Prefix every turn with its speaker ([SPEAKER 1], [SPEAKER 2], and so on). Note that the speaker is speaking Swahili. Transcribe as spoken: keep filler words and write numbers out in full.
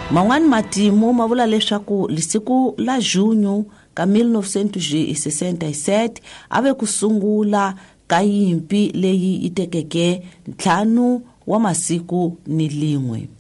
[SPEAKER 1] Man'wana matimu ma vula leswaku lisiku la Junyo ka mille neuf cent sesantseven ave ku sungula ka yimpi leyi yi tekeke ntlhanu wa masiku ni lin'we.